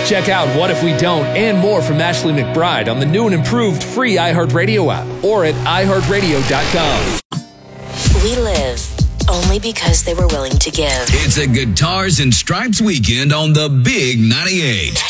Check out What If We Don't and more from Ashley McBryde on the new and improved free iHeartRadio app or at iHeartRadio.com. We live only because they were willing to give. It's a Guitars and Stripes weekend on the Big 98.